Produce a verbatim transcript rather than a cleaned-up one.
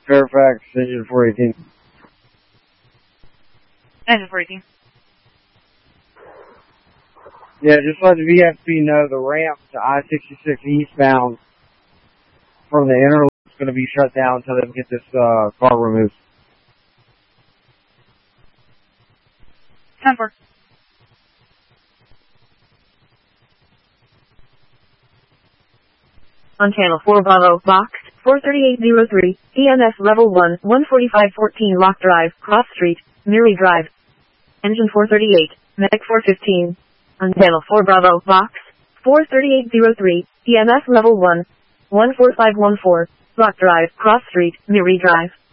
Fairfax, engine four eighteen. Engine four eighteen. Yeah, just let the V F P know the ramp to I sixty-six eastbound from the interloop is going to be shut down until they get this uh, car removed. ten four. On channel four Bravo, box, four thirty-eight oh three, E M S level one, one forty-five fourteen Lock Drive, Cross Street, Miri Drive. Engine four thirty-eight, Medic four fifteen. On channel four Bravo, box, four thirty-eight oh three, E M S level one, one four five one four, Lock Drive, Cross Street, Miri Drive.